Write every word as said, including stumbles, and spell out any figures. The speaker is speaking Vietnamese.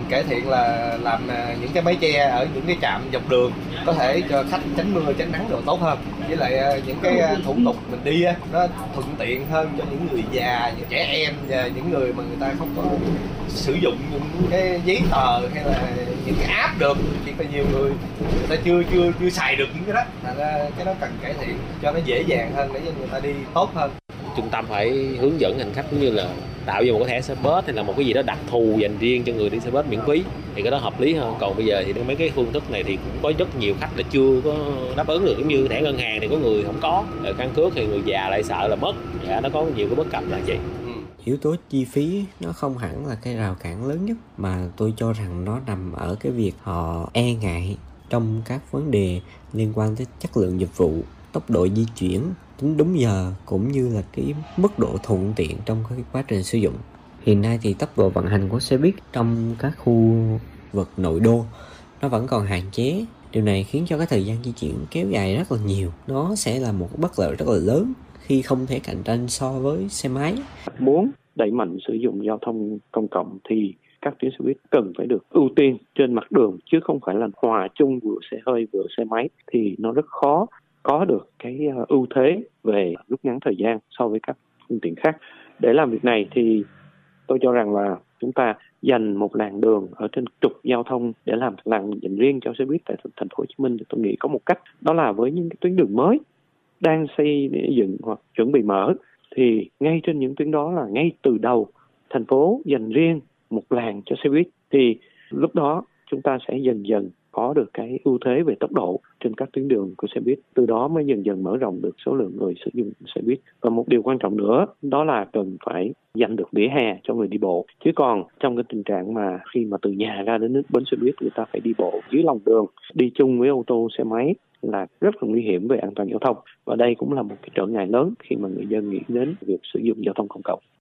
cải thiện là làm à, những cái mái che ở những cái trạm dọc đường có thể cho khách tránh mưa tránh nắng được tốt hơn, với lại à, những cái à, thủ tục mình đi á, nó thuận tiện hơn cho những người già, những trẻ em và những người mà người ta không có sử dụng những cái giấy tờ hay là những cái app được, chỉ có nhiều người người ta chưa chưa chưa xài được những cái đó, thành ra cái đó cần cải thiện cho nó dễ dàng hơn để cho người ta đi tốt hơn. Trung tâm phải hướng dẫn hành khách cũng như là tạo ra một cái thẻ xe bus hay là một cái gì đó đặc thù dành riêng cho người đi xe bus miễn phí thì cái đó hợp lý hơn. Còn bây giờ thì mấy cái phương thức này thì cũng có rất nhiều khách là chưa có đáp ứng được, giống như thẻ ngân hàng thì có người không có, căn cước thì người già lại sợ là mất, dạ nó có nhiều cái bất cập là vậy. Yếu tố chi phí nó không hẳn là cái rào cản lớn nhất, mà tôi cho rằng nó nằm ở cái việc họ e ngại trong các vấn đề liên quan tới chất lượng dịch vụ, tốc độ di chuyển, tính đúng giờ cũng như là cái mức độ thuận tiện trong cái quá trình sử dụng. Hiện nay thì tốc độ vận hành của xe buýt trong các khu vực nội đô nó vẫn còn hạn chế. Điều này khiến cho cái thời gian di chuyển kéo dài rất là nhiều. Nó sẽ là một bất lợi rất là lớn khi không thể cạnh tranh so với xe máy. Muốn đẩy mạnh sử dụng giao thông công cộng thì các tuyến xe buýt cần phải được ưu tiên trên mặt đường, chứ không phải là hòa chung vừa xe hơi vừa xe máy, thì nó rất khó có được cái ưu thế về rút ngắn thời gian so với các phương tiện khác. Để làm việc này thì tôi cho rằng là chúng ta dành một làn đường ở trên trục giao thông để làm làn dành riêng cho xe buýt tại thành phố Hồ Chí Minh, thì tôi nghĩ có một cách, đó là với những cái tuyến đường mới đang xây dựng hoặc chuẩn bị mở, thì ngay trên những tuyến đó là ngay từ đầu thành phố dành riêng một làn cho xe buýt, thì lúc đó chúng ta sẽ dần dần có được cái ưu thế về tốc độ trên các tuyến đường của xe buýt, từ đó mới dần dần mở rộng được số lượng người sử dụng xe buýt. Và một điều quan trọng nữa đó là cần phải dành được vỉa hè cho người đi bộ, chứ còn trong cái tình trạng mà khi mà từ nhà ra đến bến xe buýt người ta phải đi bộ dưới lòng đường, đi chung với ô tô xe máy là rất là nguy hiểm về an toàn giao thông, và đây cũng là một cái trở ngại lớn khi mà người dân nghĩ đến việc sử dụng giao thông công cộng.